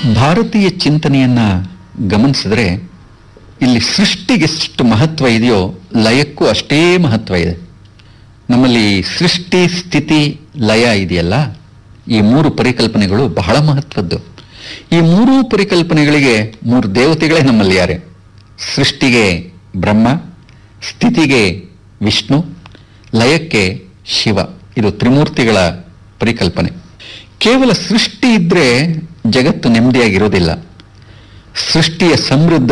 ಭಾರತೀಯ ಚಿಂತನೆಯನ್ನ ಗಮನಿಸಿದ್ರೆ ಇಲ್ಲಿ ಸೃಷ್ಟಿಗೆಷ್ಟು ಮಹತ್ವ ಇದೆಯೋ ಲಯಕ್ಕೂ ಅಷ್ಟೇ ಮಹತ್ವ ಇದೆ. ನಮ್ಮಲ್ಲಿ ಸೃಷ್ಟಿ, ಸ್ಥಿತಿ, ಲಯ ಇದೆಯಲ್ಲ, ಈ ಮೂರು ಪರಿಕಲ್ಪನೆಗಳು ಬಹಳ ಮಹತ್ವದ್ದು. ಈ ಮೂರೂ ಪರಿಕಲ್ಪನೆಗಳಿಗೆ ಮೂರು ದೇವತೆಗಳೇ ನಮ್ಮಲ್ಲಿ ಯಾರೆ. ಸೃಷ್ಟಿಗೆ ಬ್ರಹ್ಮ, ಸ್ಥಿತಿಗೆ ವಿಷ್ಣು, ಲಯಕ್ಕೆ ಶಿವ. ಇದು ತ್ರಿಮೂರ್ತಿಗಳ ಪರಿಕಲ್ಪನೆ. ಕೇವಲ ಸೃಷ್ಟಿ ಇದ್ರೆ ಜಗತ್ತು ನೆಮ್ಮದಿಯಾಗಿರೋದಿಲ್ಲ. ಸೃಷ್ಟಿಯ ಸಮೃದ್ಧ